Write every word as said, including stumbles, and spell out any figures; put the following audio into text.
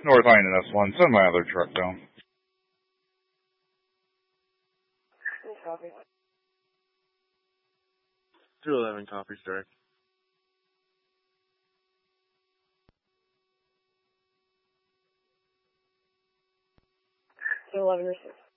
North Line S one, send my other truck down. Copy. two eleven copies, direct. two eleven receive.